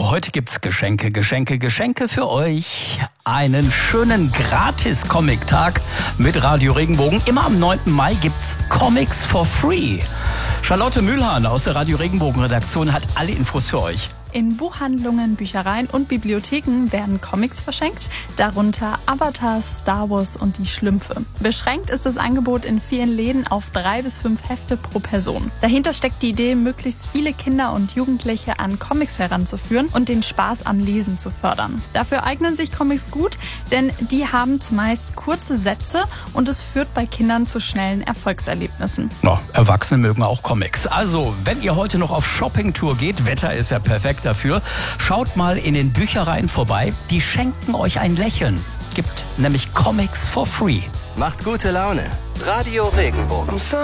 Heute gibt's Geschenke für euch. Einen schönen Gratis-Comic-Tag mit Radio Regenbogen. Immer am 9. Mai gibt's Comics for free. Charlotte Mühlhahn aus der Radio Regenbogen-Redaktion hat alle Infos für euch. In Buchhandlungen, Büchereien und Bibliotheken werden Comics verschenkt, darunter Avatar, Star Wars und die Schlümpfe. Beschränkt ist das Angebot in vielen Läden auf 3 bis 5 Hefte pro Person. Dahinter steckt die Idee, möglichst viele Kinder und Jugendliche an Comics heranzuführen und den Spaß am Lesen zu fördern. Dafür eignen sich Comics gut, denn die haben zumeist kurze Sätze und es führt bei Kindern zu schnellen Erfolgserlebnissen. Ja, Erwachsene mögen auch Comics. Also, wenn ihr heute noch auf Shoppingtour geht, Wetter ist ja perfekt dafür, schaut mal in den Büchereien vorbei. Die schenken euch ein Lächeln. Gibt nämlich Comics for free. Macht gute Laune. Radio Regenbogen.